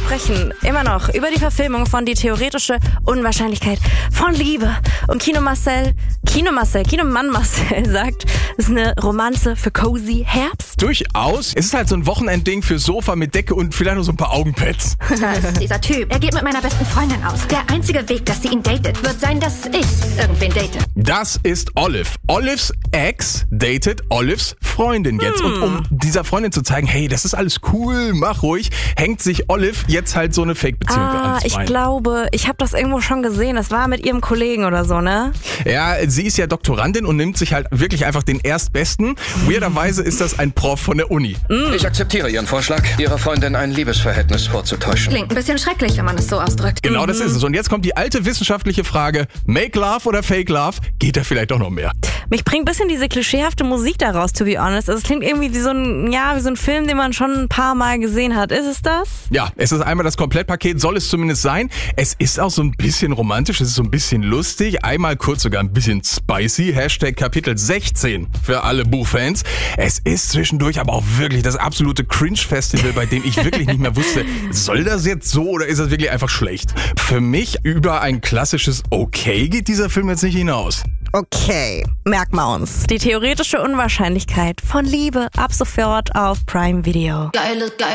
sprechen immer noch über die Verfilmung von Die theoretische Unwahrscheinlichkeit von Liebe. Und Kinomann Marcel sagt, es ist eine Romanze für cozy Herbst. Durchaus. Es ist halt so ein Wochenendding für Sofa mit Decke und vielleicht noch so ein paar Augenpads. Da ist dieser Typ. Er geht mit meiner besten Freundin aus. Der einzige Weg, dass sie ihn datet, wird sein, dass ich irgendwen date. Das ist Olive. Olives Ex datet Olives Freundin jetzt. Und um dieser Freundin zu zeigen, hey, das ist alles cool, mach ruhig, hängt sich Olive jetzt halt so eine Fake-Beziehung ans Bein. Ich glaube, ich habe das irgendwo schon gesehen. Das war mit ihrem Kollegen oder so, ne? Ja, sie ist ja Doktorandin und nimmt sich halt wirklich einfach den Erstbesten. Weirderweise ist das ein Prof von der Uni. Ich akzeptiere Ihren Vorschlag, Ihrer Freundin ein Liebesverhältnis vorzutäuschen. Klingt ein bisschen schrecklich, wenn man es so ausdrückt. Genau, das ist es. Und jetzt kommt die alte wissenschaftliche Frage, Make Love oder Fake Love? Geht da vielleicht doch noch mehr? Mich bringt ein bisschen diese klischeehafte Musik daraus, to be honest. Also es klingt irgendwie wie so ein Film, den man schon ein paar Mal gesehen hat. Ist es das? Ja, es ist einmal das Komplettpaket, soll es zumindest sein. Es ist auch so ein bisschen romantisch, es ist so ein bisschen lustig, einmal kurz sogar ein bisschen spicy. Hashtag Kapitel 16 für alle Buchfans. Es ist zwischendurch aber auch wirklich das absolute Cringe-Festival, bei dem ich wirklich nicht mehr wusste, soll das jetzt so oder ist das wirklich einfach schlecht? Für mich über ein klassisches Okay geht dieser Film jetzt nicht hinaus. Okay, merken wir uns. Die theoretische Unwahrscheinlichkeit von Liebe ab sofort auf Prime Video. Geil.